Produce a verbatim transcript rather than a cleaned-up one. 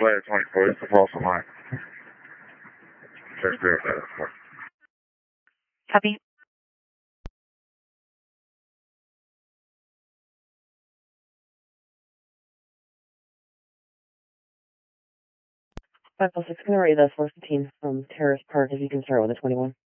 flat twenty-four, it's the false line. Check there, that, of course. Copy. five plus six, can I read the four fifteen from Terrace Park if you can start with a twenty-one?